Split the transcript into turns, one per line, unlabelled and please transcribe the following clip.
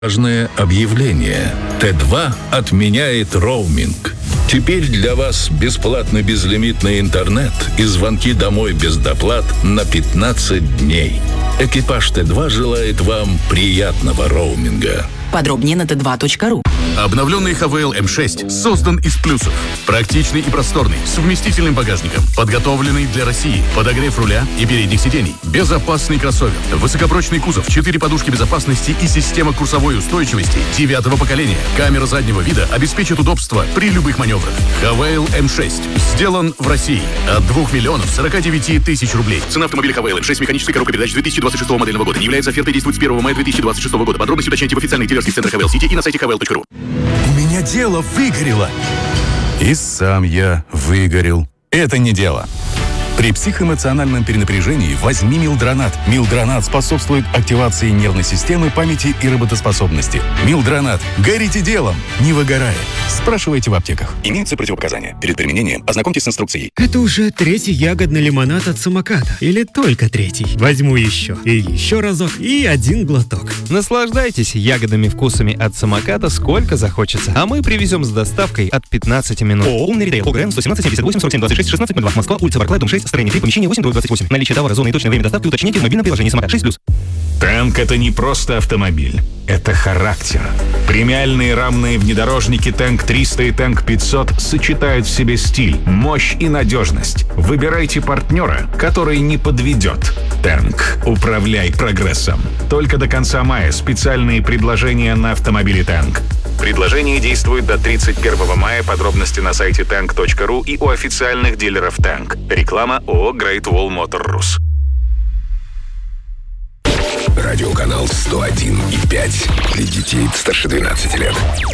Важное объявление. Т2 отменяет роуминг. Теперь для вас бесплатный безлимитный интернет и звонки домой без доплат на 15 дней. Экипаж Т2 желает вам приятного роуминга.
Подробнее на t2.ru.
Обновленный ХВЛ М6 создан из плюсов. Практичный и просторный, с вместительным багажником, подготовленный для России, подогрев руля и передних сидений, безопасный кроссовер, высокопрочный кузов, 4 подушки безопасности и система курсовой устойчивости 9-го поколения. Камера заднего вида обеспечит удобство при любых маневрах. ХВЛ М6 сделан в России от 2 миллионов 49 тысяч рублей. Цена автомобиля ХВЛ М6 механической коробкой передач 2026 модельного года. Не является офертой, действует с 1 мая 2026 года. Подробности уточняйте в официальных дилерских центрах ХВЛ Сити и на сайте hvl.ru.
У меня дело выгорело. И сам я выгорел. Это не дело. При психоэмоциональном перенапряжении возьми Милдронат. Милдронат способствует активации нервной системы, памяти и работоспособности. Милдронат. Горите делом, не выгорая. Спрашивайте в аптеках. Имеются противопоказания. Перед применением ознакомьтесь с инструкцией.
Это уже 3-й ягодный лимонад от самоката. Или только 3-й. Возьму еще. И еще разок. И 1 глоток.
Наслаждайтесь ягодными вкусами от самоката сколько захочется. А мы привезем с доставкой от 15 минут.
Умный ритейл. ОГРН 117 78 47 26 16 02. Москва, улица Барклай, дом 6, строение 3, помещение 8/28. Наличие товара, зона и точное время доставки уточните в мобильном приложении «Самокат 6+».
Танк — это не просто автомобиль, это характер. Премиальные рамные внедорожники Танк 300 и Танк 500 сочетают в себе стиль, мощь и надежность. Выбирайте партнера, который не подведет. Танк. Управляй прогрессом. Только до конца мая специальные предложения на автомобили Танк. Предложение действует до 31 мая. Подробности на сайте tank.ru и у официальных дилеров Танк. Реклама ООО Great Wall Motor Rus.
Радиоканал 101,5 для детей старше 12 лет.